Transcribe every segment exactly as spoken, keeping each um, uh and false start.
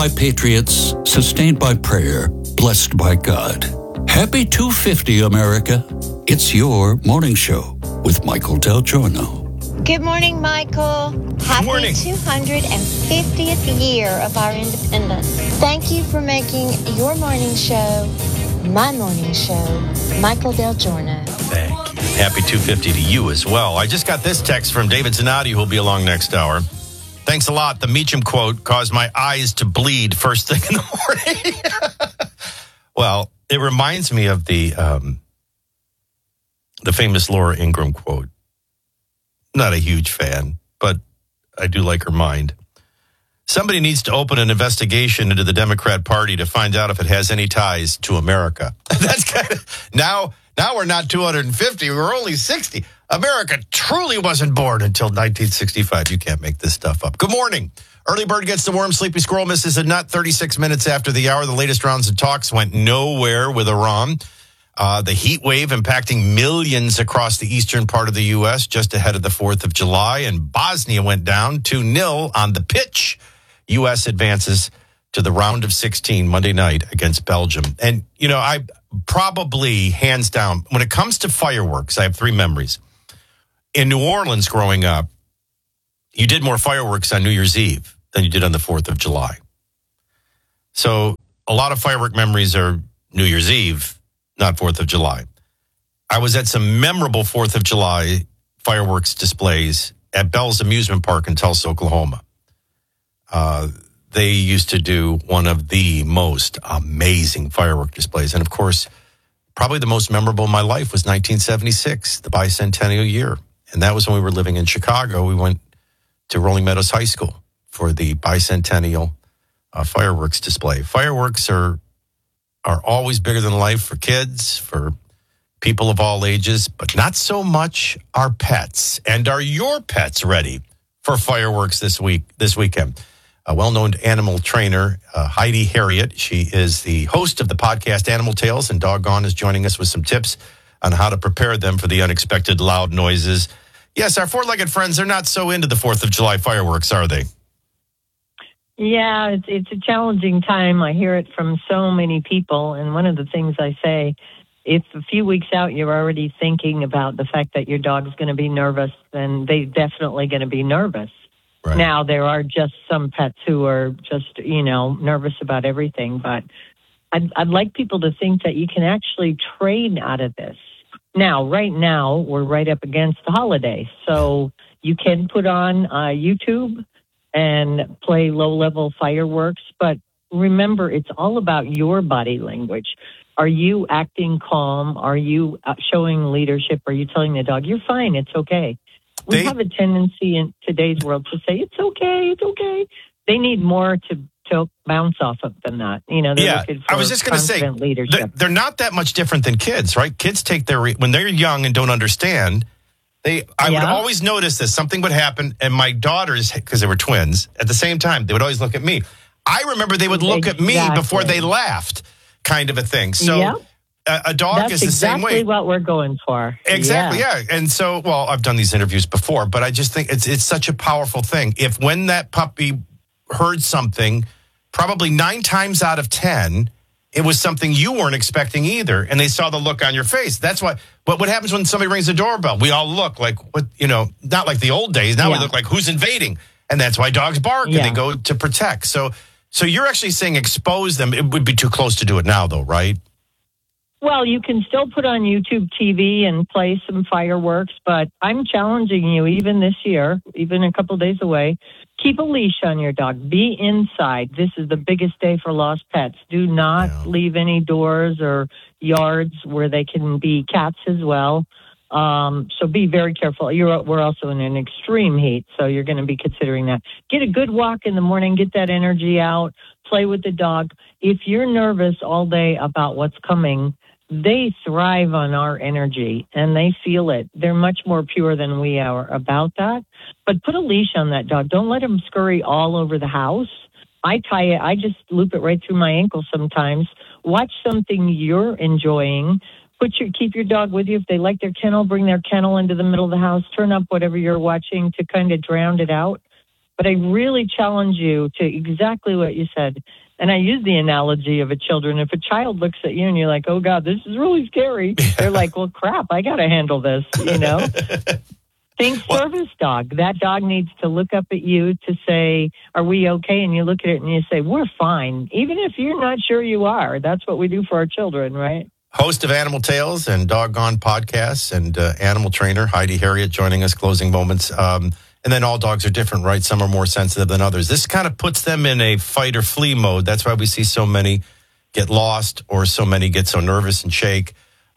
by patriots, sustained by prayer, blessed by God. Happy two fifty, America. It's your morning show with Michael Del Giorno. Good morning, Michael. Happy morning. two hundred fiftieth year of our independence. Thank you for making your morning show my morning show. Michael Del Giorno. Thank you. Happy two fifty to you as well. I just got this text from David Zanatti, who'll be along next hour. Thanks a lot. The Meacham quote caused my eyes to bleed first thing in the morning. Well, it reminds me of the um, the famous Laura Ingraham quote. Not a huge fan, but I do like her mind. Somebody needs to open an investigation into the Democrat Party to find out if it has any ties to America. That's kind of now. Now we're not two hundred fifty. We're only sixty. America truly wasn't born until nineteen sixty-five. You can't make this stuff up. Good morning. Early bird gets the worm. Sleepy squirrel misses a nut. thirty-six minutes after the hour, the latest rounds of talks went nowhere with Iran. Uh, the heat wave impacting millions across the eastern part of the U S just ahead of the fourth of July. And Bosnia went down two nil on the pitch. U S advances to the round of sixteen Monday night against Belgium. And, you know, I probably, hands down, when it comes to fireworks, I have three memories. In New Orleans growing up, you did more fireworks on New Year's Eve than you did on the fourth of July. So a lot of firework memories are New Year's Eve, not fourth of July. I was at some memorable fourth of July fireworks displays at Bell's Amusement Park in Tulsa, Oklahoma. Uh, they used to do one of the most amazing firework displays. And of course, probably the most memorable in my life was nineteen seventy-six, the bicentennial year. And that was when we were living in Chicago. We went to Rolling Meadows High School for the bicentennial uh, fireworks display. Fireworks are are always bigger than life for kids, for people of all ages, but not so much our pets. And are your pets ready for fireworks this week, this weekend? A well-known animal trainer, uh, Heidi Harriet. She is the host of the podcast Animal Tales, and Doggone is joining us with some tips on how to prepare them for the unexpected loud noises. Yes, our four-legged friends are not so into the fourth of July fireworks, are they? Yeah, it's it's a challenging time. I hear it from so many people. And one of the things I say, if a few weeks out you're already thinking about the fact that your dog's going to be nervous, then they're definitely going to be nervous. Right. Now, there are just some pets who are just, you know, nervous about everything. But I'd, I'd like people to think that you can actually train out of this. Now, right now, we're right up against the holiday. So you can put on uh, YouTube and play low-level fireworks. But remember, it's all about your body language. Are you acting calm? Are you showing leadership? Are you telling the dog, you're fine, it's okay? We they, have a tendency in today's world to say, it's okay, it's okay. They need more to, to bounce off of than that. You know, they're yeah, looking for I was just going to say, leadership. They're, they're not that much different than kids, right? Kids take their, when they're young and don't understand, They, I yeah. would always notice this. Something would happen, and my daughters, because they were twins, at the same time, they would always look at me. I remember they would look exactly. at me before they laughed, kind of a thing. So yep. a, a dog That's is the exactly same way. Exactly what we're going for. Exactly, yeah. yeah. And so, well, I've done these interviews before, but I just think it's it's such a powerful thing. If when that puppy heard something, probably nine times out of ten, it was something you weren't expecting either, and they saw the look on your face. That's why. But what happens when somebody rings the doorbell? We all look like, what you know, not like the old days. Now yeah. we look like who's invading, and that's why dogs bark yeah. and they go to protect. So, so you're actually saying expose them. It would be too close to do it now, though, right? Well, you can still put on YouTube T V and play some fireworks, but I'm challenging you, even this year, even a couple days away. Keep a leash on your dog. Be inside. This is the biggest day for lost pets. Do not yeah. leave any doors or yards where they can be cats as well. Um, so be very careful. You're, we're also in an extreme heat, so you're going to be considering that. Get a good walk in the morning. Get that energy out. Play with the dog. If you're nervous all day about what's coming, they thrive on our energy and they feel it. They're much more pure than we are about that. But put a leash on that dog. Don't let him scurry all over the house. I tie it. I just loop it right through my ankle sometimes. Watch something you're enjoying. Put your keep your dog with you. If they like their kennel, bring their kennel into the middle of the house. Turn up whatever you're watching to kind of drown it out. But I really challenge you to exactly what you said. And I use the analogy of a children. If a child looks at you and you're like, oh, God, this is really scary. They're like, well, crap, I got to handle this, you know. Think service dog. That dog needs to look up at you to say, are we okay? And you look at it and you say, we're fine. Even if you're not sure you are. That's what we do for our children, right? Host of Animal Tales and Doggone podcasts and uh, animal trainer Heidi Harriet joining us, closing moments. Um, and then all dogs are different, right? Some are more sensitive than others. This kind of puts them in a fight or flee mode. That's why we see so many get lost or so many get so nervous and shake.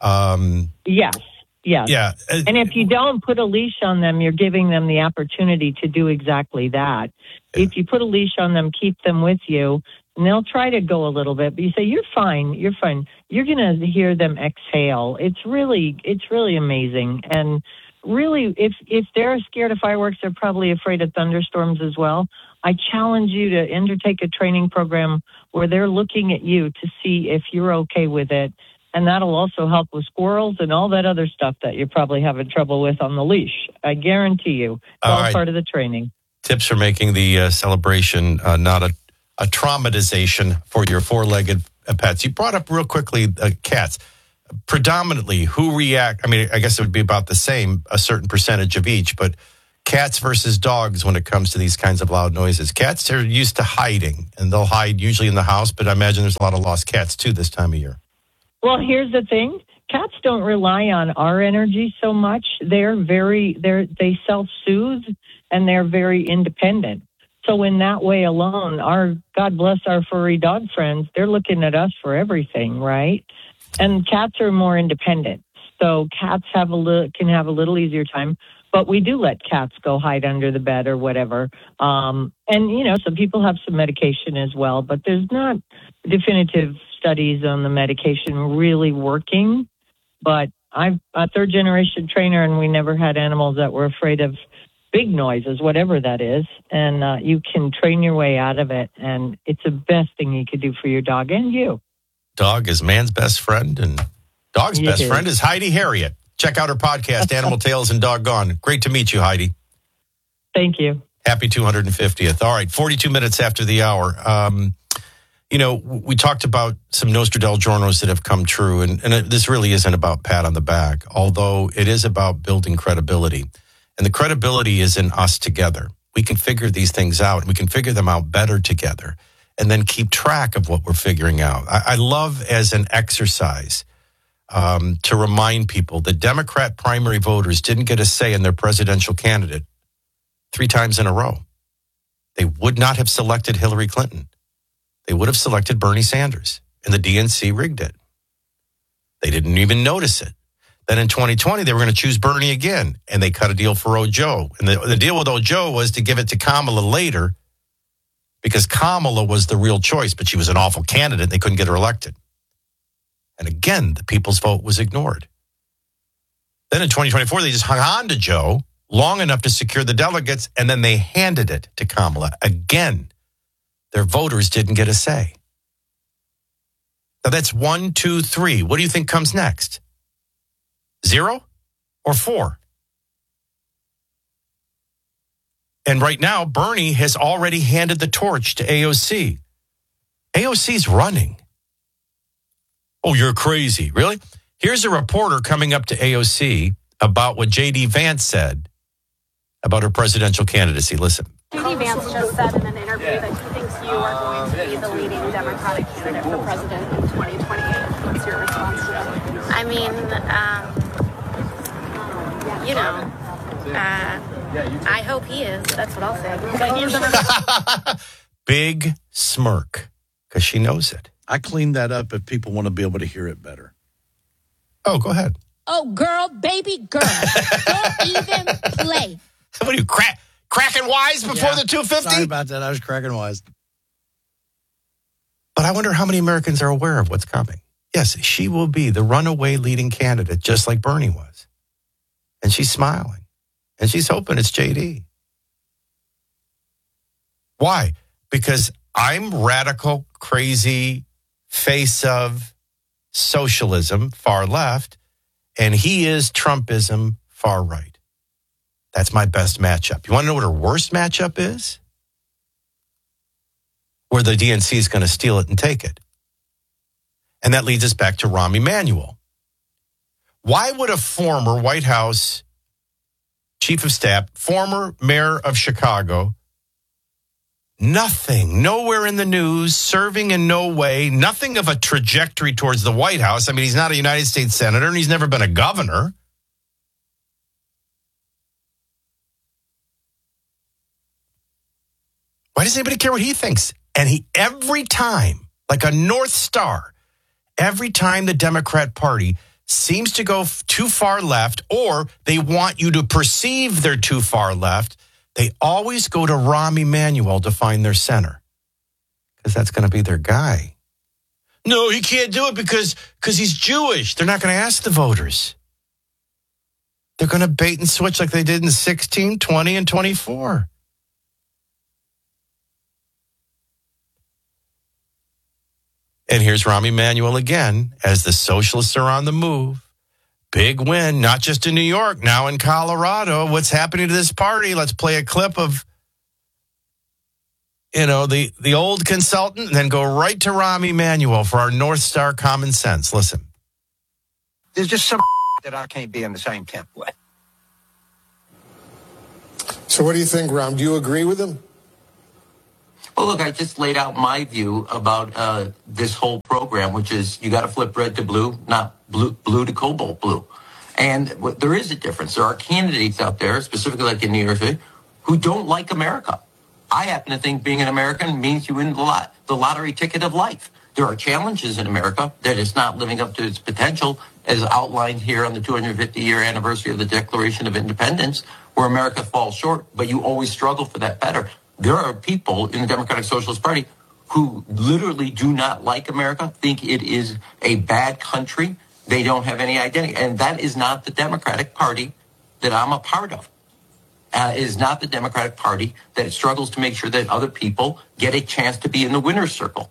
Um, yes. Yes. Yeah. And if you don't put a leash on them, you're giving them the opportunity to do exactly that. Yeah. If you put a leash on them, keep them with you, and they'll try to go a little bit, but you say, you're fine, you're fine. You're going to hear them exhale. It's really, it's really amazing. And really, if, if they're scared of fireworks, they're probably afraid of thunderstorms as well. I challenge you to undertake a training program where they're looking at you to see if you're okay with it. And that'll also help with squirrels and all that other stuff that you're probably having trouble with on the leash. I guarantee you. It's all, all right. Part of the training. Tips for making the uh, celebration uh, not a, a traumatization for your four-legged uh, pets. You brought up real quickly uh, cats. Predominantly, who react? I mean, I guess it would be about the same, a certain percentage of each, but cats versus dogs when it comes to these kinds of loud noises. Cats are used to hiding, and they'll hide usually in the house, but I imagine there's a lot of lost cats, too, this time of year. Well, here's the thing. Cats don't rely on our energy so much. They're very, they're, they self-soothe, and they're very independent. So in that way alone, our, God bless our furry dog friends, they're looking at us for everything, right? And cats are more independent. So cats have a li- can have a little easier time, but we do let cats go hide under the bed or whatever. Um, and, you know, some people have some medication as well, but there's not definitive studies on the medication really working. But I'm a third generation trainer, and we never had animals that were afraid of big noises, whatever that is. And uh, you can train your way out of it. And it's the best thing you could do for your dog and you. Dog is man's best friend, and dog's It best is. friend is Heidi Harriet. Check out her podcast, Animal Tales and Doggone. Great to meet you, Heidi. Thank you. Happy two hundred fiftieth. All right, forty-two minutes after the hour. Um, you know, we talked about some Nostradamus that have come true, and, and this really isn't about pat on the back, although it is about building credibility. And the credibility is in us together. We can figure these things out, and we can figure them out better together, and then keep track of what we're figuring out. I, I love as an exercise um, to remind people that Democrat primary voters didn't get a say in their presidential candidate three times in a row. They would not have selected Hillary Clinton. They would have selected Bernie Sanders, and the D N C rigged it. They didn't even notice it. Then in twenty twenty, they were going to choose Bernie again, and they cut a deal for Ojo. And the, the deal with Ojo was to give it to Kamala later, because Kamala was the real choice, but she was an awful candidate. They couldn't get her elected. And again, the people's vote was ignored. Then in twenty twenty-four, they just hung on to Joe long enough to secure the delegates, and then they handed it to Kamala. Again, their voters didn't get a say. Now that's one, two, three. What do you think comes next? Zero or four? And right now, Bernie has already handed the torch to A O C. A O C's running. Oh, you're crazy. Really? Here's a reporter coming up to A O C about what J D Vance said about her presidential candidacy. Listen. J D Vance just said in an interview that he thinks you are going to be the leading Democratic candidate for president in twenty twenty-eight. What's your response to that? I mean, um, you know, uh, I hope he is. That's what I'll say. Big smirk, because she knows it. I cleaned that up if people want to be able to hear it better. Oh, go ahead. Oh, girl, baby girl, don't even play. What are you, crack, cracking wise before Yeah, the two fifty? Sorry about that. I was cracking wise. But I wonder how many Americans are aware of what's coming. Yes, she will be the runaway leading candidate, just like Bernie was. And she's smiling. And she's hoping it's J D. Why? Because I'm radical, crazy, face of socialism, far left, and he is Trumpism, far right. That's my best matchup. You want to know what her worst matchup is? where the D N C is going to steal it and take it. And that leads us back to Rahm Emanuel. Why would a former White House chief of staff, former mayor of Chicago, nothing, nowhere in the news, serving in no way, nothing of a trajectory towards the White House. I mean, he's not a United States senator and he's never been a governor. Why does anybody care what he thinks? And he, every time, like a North Star, every time the Democrat Party seems to go f- too far left, or they want you to perceive they're too far left, they always go to Rahm Emanuel to find their center. Because that's going to be their guy. No, he can't do it because because he's Jewish. They're not going to ask the voters. They're going to bait and switch like they did in sixteen, twenty, and twenty-four. And here's Rahm Emanuel again, as the socialists are on the move. Big win, not just in New York, now in Colorado. What's happening to this party? Let's play a clip of, you know, the, the old consultant, and then go right to Rahm Emanuel for our North Star common sense. Listen. There's just some that I can't be in the same tent with. So what do you think, Rahm? Do you agree with him? Well, look, I just laid out my view about uh, this whole program, which is you got to flip red to blue, not blue, blue to cobalt blue. And w- there is a difference. There are candidates out there, specifically like in New York City, who don't like America. I happen to think being an American means you win the, lot- the lottery ticket of life. There are challenges in America that is not living up to its potential, as outlined here on the two hundred fifty year anniversary of the Declaration of Independence, where America falls short, but you always struggle for that better. There are people in the Democratic Socialist Party who literally do not like America, think it is a bad country. They don't have any identity. And that is not the Democratic Party that I'm a part of. Uh, it is not the Democratic Party that struggles to make sure that other people get a chance to be in the winner's circle.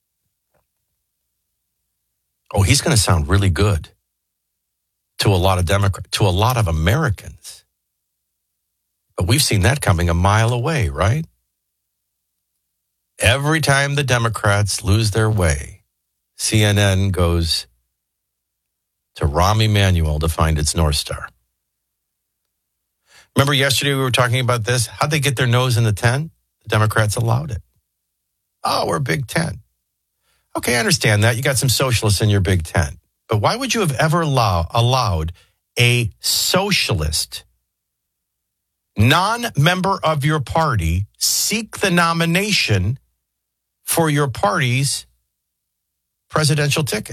Oh, he's going to sound really good to a lot of Democrats, to a lot of Americans. But we've seen that coming a mile away, right? Every time the Democrats lose their way, C N N goes to Rahm Emanuel to find its North Star. Remember yesterday we were talking about this? How'd they get their nose in the tent? The Democrats allowed it. Oh, we're a big tent. Okay, I understand that. You got some socialists in your big tent. But why would you have ever allow, allowed a socialist, non-member of your party, seek the nomination for your party's presidential ticket?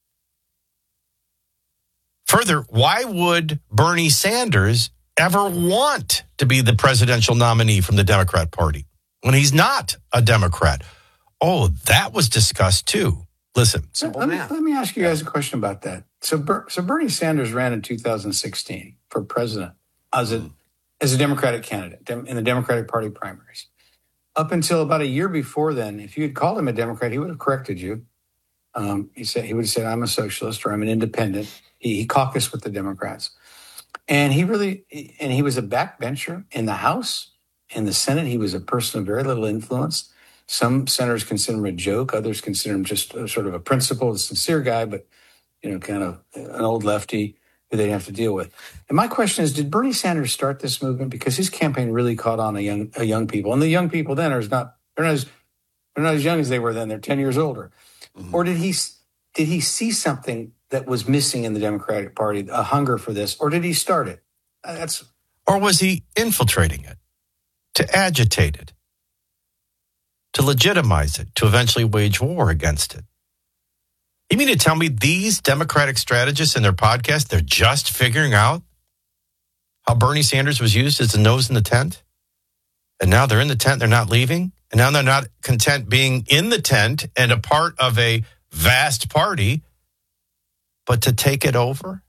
Further, why would Bernie Sanders ever want to be the presidential nominee from the Democrat Party when he's not a Democrat? Oh, that was discussed too. Listen. Simple let, me, let me ask you guys a question about that. So, Ber, so Bernie Sanders ran in two thousand sixteen for president as a, as a Democratic candidate in the Democratic Party primaries. Up until about a year before then, if you had called him a Democrat, he would have corrected you. Um, he said he would have said, "I'm a socialist" or "I'm an independent." He, he caucused with the Democrats, and he really and he was a backbencher in the House, in the Senate. He was a person of very little influence. Some senators consider him a joke; others consider him just a, sort of a principled, sincere guy, but you know, kind of an old lefty who they have to deal with. And my question is, did Bernie Sanders start this movement because his campaign really caught on a young, a young people, and the young people then are not they're not as they're not as young as they were then; they're ten years older. Mm-hmm. Or did he did he see something that was missing in the Democratic Party, a hunger for this, or did he start it? That's or was he infiltrating it to agitate it, to legitimize it, to eventually wage war against it? You mean to tell me these Democratic strategists in their podcast, they're just figuring out how Bernie Sanders was used as the nose in the tent? And now they're in the tent, they're not leaving? And now they're not content being in the tent and a part of a vast party, but to take it over?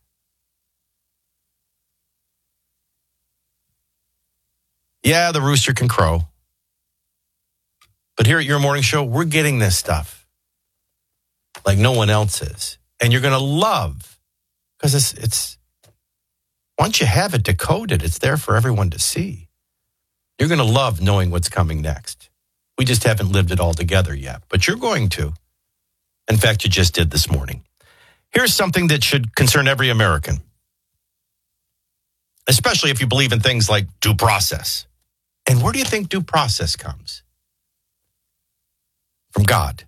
Yeah, the rooster can crow. But here at Your Morning Show, we're getting this stuff like no one else is. And you're going to love, because it's, it's, once you have it decoded, it's there for everyone to see. You're going to love knowing what's coming next. We just haven't lived it all together yet. But you're going to. In fact, you just did this morning. Here's something that should concern every American, especially if you believe in things like due process. And where do you think due process comes? From God.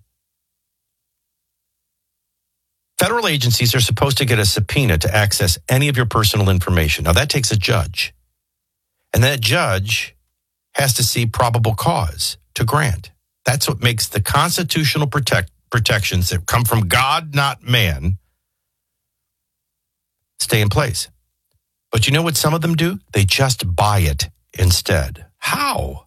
Federal agencies are supposed to get a subpoena to access any of your personal information. Now, that takes a judge. And that judge has to see probable cause to grant. That's what makes the constitutional protect, protections that come from God, not man, stay in place. But you know what some of them do? They just buy it instead. How?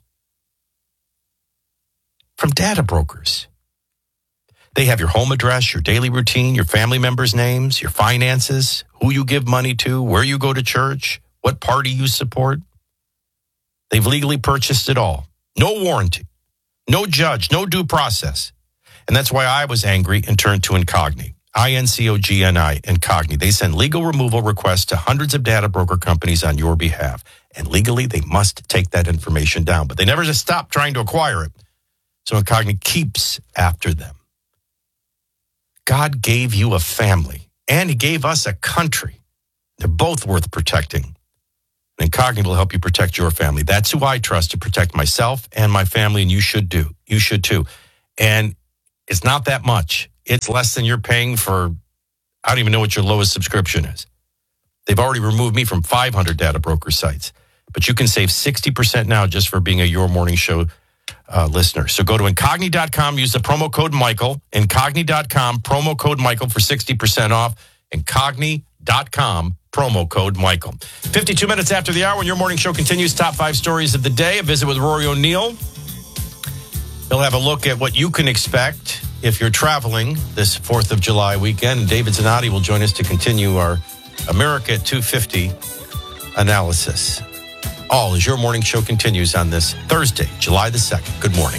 From data brokers. They have your home address, your daily routine, your family members' names, your finances, who you give money to, where you go to church, what party you support. They've legally purchased it all. No warranty, no judge, no due process. And that's why I was angry and turned to Incogni. I N C O G N I, Incogni. They send legal removal requests to hundreds of data broker companies on your behalf. And legally, they must take that information down. But they never just stop trying to acquire it. So Incogni keeps after them. God gave you a family, and he gave us a country. They're both worth protecting. And Incogni will help you protect your family. That's who I trust to protect myself and my family, and you should do. You should too. And it's not that much. It's less than you're paying for, I don't even know what your lowest subscription is. They've already removed me from five hundred data broker sites. But you can save sixty percent now just for being a Your Morning Show uh, listener. So go to Incogni dot com, use the promo code Michael, Incogni dot com, promo code Michael for sixty percent off, Incogni dot com, promo code Michael. fifty-two minutes after the hour, when Your Morning Show continues, top five stories of the day, a visit with Rory O'Neill. He'll have a look at what you can expect if you're traveling this fourth of July weekend. And David Zanotti will join us to continue our America at two fifty analysis. All as Your Morning Show continues on this Thursday, July the second. Good morning.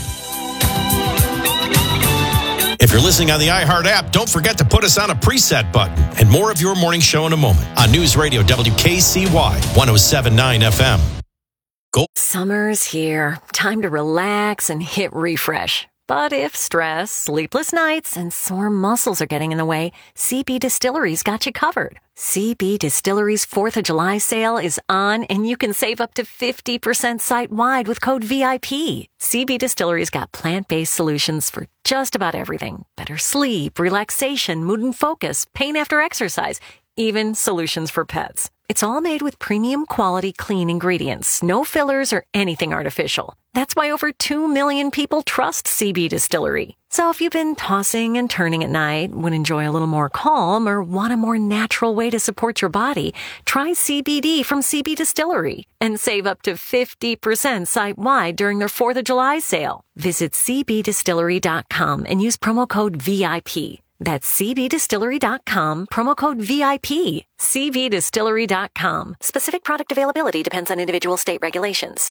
If you're listening on the iHeart app, don't forget to put us on a preset button. And more of Your Morning Show in a moment on News Radio W K C Y one oh seven point nine F M. Go. Summer's here. Time to relax and hit refresh. But if stress, sleepless nights, and sore muscles are getting in the way, C B Distillery's got you covered. C B Distillery's fourth of July sale is on, and you can save up to fifty percent site-wide with code V I P. C B Distillery's got plant-based solutions for just about everything. Better sleep, relaxation, mood and focus, pain after exercise, even solutions for pets. It's all made with premium quality clean ingredients, no fillers or anything artificial. That's why over two million people trust C B Distillery. So if you've been tossing and turning at night, would enjoy a little more calm, or want a more natural way to support your body, try C B D from C B Distillery and save up to fifty percent site-wide during their fourth of July sale. Visit C B distillery dot com and use promo code V I P. That's C B distillery dot com, promo code V I P. C B distillery dot com. Specific product availability depends on individual state regulations.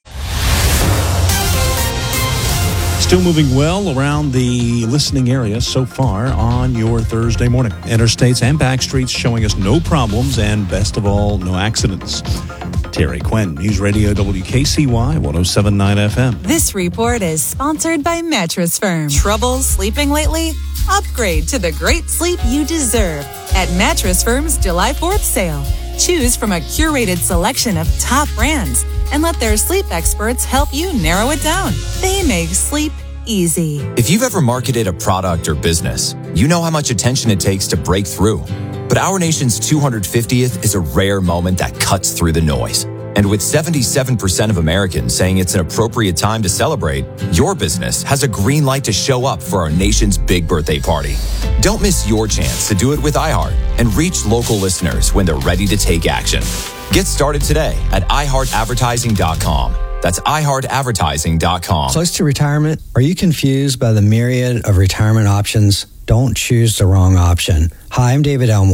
Still moving well around the listening area so far on your Thursday morning. Interstates and back streets showing us no problems and, best of all, no accidents. Terry Quinn, News Radio W K C Y one oh seven point nine F M. This report is sponsored by Mattress Firm. Trouble sleeping lately? Upgrade to the great sleep you deserve at Mattress Firm's July fourth sale. Choose from a curated selection of top brands and let their sleep experts help you narrow it down. They make sleep easy. If you've ever marketed a product or business, you know how much attention it takes to break through. But our nation's two hundred fiftieth is a rare moment that cuts through the noise. And with seventy-seven percent of Americans saying it's an appropriate time to celebrate, your business has a green light to show up for our nation's big birthday party. Don't miss your chance to do it with iHeart and reach local listeners when they're ready to take action. Get started today at i heart advertising dot com. That's i heart advertising dot com. Close to retirement? Are you confused by the myriad of retirement options? Don't choose the wrong option. Hi, I'm David Elmore.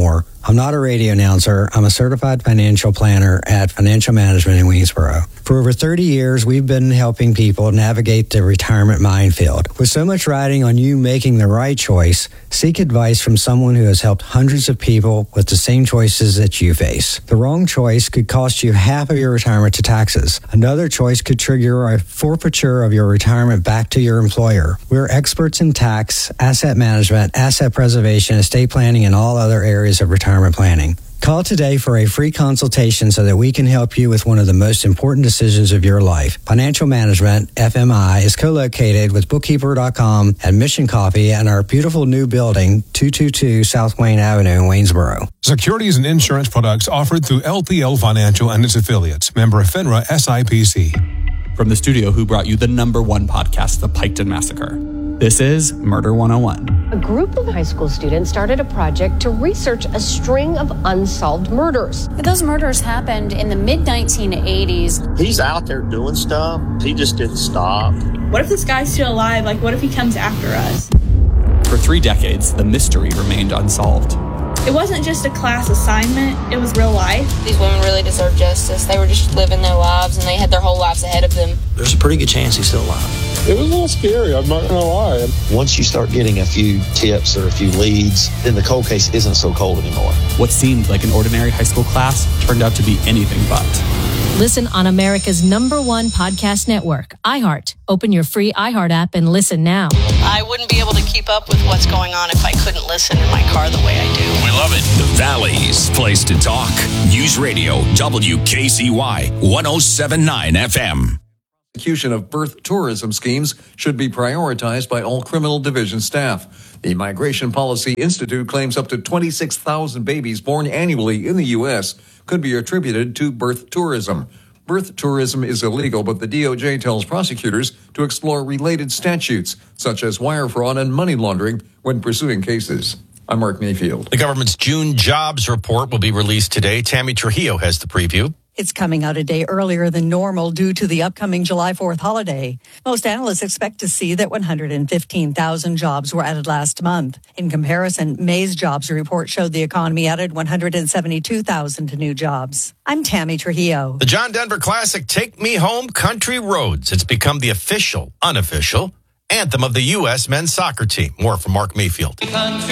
I'm not a radio announcer. I'm a certified financial planner at Financial Management in Waynesboro. For over thirty years, we've been helping people navigate the retirement minefield. With so much riding on you making the right choice, seek advice from someone who has helped hundreds of people with the same choices that you face. The wrong choice could cost you half of your retirement to taxes. Another choice could trigger a forfeiture of your retirement back to your employer. We're experts in tax, asset management, asset preservation, estate planning, and all other areas of retirement planning. Call today for a free consultation so that we can help you with one of the most important decisions of your life. Financial Management, F M I, is co-located with bookkeeper dot com and Mission Coffee and our beautiful new building, two twenty-two South Wayne Avenue in Waynesboro. Securities and insurance products offered through L P L Financial and its affiliates. Member FINRA S I P C. From the studio who brought you the number one podcast, The Piketon Massacre, this is Murder one oh one. A group of high school students started a project to research a string of unsolved murders. Those murders happened in the mid nineteen eighties. He's out there doing stuff. He just didn't stop. What if this guy's still alive? Like, what if he comes after us? For three decades, the mystery remained unsolved. It wasn't just a class assignment, it was real life. These women really deserve justice. They were just living their lives, and they had their whole lives ahead of them. There's a pretty good chance he's still alive. It was a little scary, I'm not going to lie. Once you start getting a few tips or a few leads, then the cold case isn't so cold anymore. What seemed like an ordinary high school class turned out to be anything but. Listen on America's number one podcast network, iHeart. Open your free iHeart app and listen now. I wouldn't be able to keep up with what's going on if I couldn't listen in my car the way I do. We love it. The Valley's place to talk. News Radio, W K C Y, one oh seven point nine F M. Execution of birth tourism schemes should be prioritized by all criminal division staff. The Migration Policy Institute claims up to twenty-six thousand babies born annually in the U S could be attributed to birth tourism. Birth tourism is illegal, but the D O J tells prosecutors to explore related statutes, such as wire fraud and money laundering, when pursuing cases. I'm Mark Mayfield. The government's June jobs report will be released today. Tammy Trujillo has the preview. It's coming out a day earlier than normal due to the upcoming July fourth holiday. Most analysts expect to see that one hundred fifteen thousand jobs were added last month. In comparison, May's jobs report showed the economy added one hundred seventy-two thousand new jobs. I'm Tammy Trujillo. The John Denver Classic, Take Me Home Country Roads. It's become the official, unofficial anthem of the U S men's soccer team. More from Mark Mayfield.